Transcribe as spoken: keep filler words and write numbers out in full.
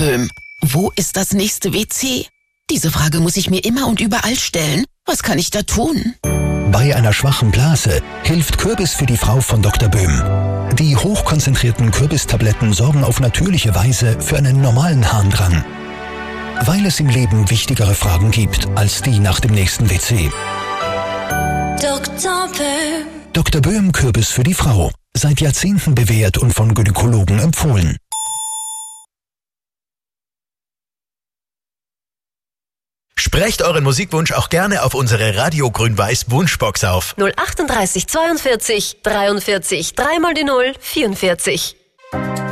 Böhm, wo ist das nächste W C? Diese Frage muss ich mir immer und überall stellen. Was kann ich da tun? Bei einer schwachen Blase hilft Kürbis für die Frau von Doktor Böhm. Die hochkonzentrierten Kürbistabletten sorgen auf natürliche Weise für einen normalen Harndrang. Weil es im Leben wichtigere Fragen gibt als die nach dem nächsten W C. Doktor Böhm. Doktor Böhm Kürbis für die Frau. Seit Jahrzehnten bewährt und von Gynäkologen empfohlen. Sprecht euren Musikwunsch auch gerne auf unsere Radio Grün-Weiß Wunschbox auf. null achtunddreißig zweiundvierzig dreiundvierzig, dreimal die Null, vierundvierzig.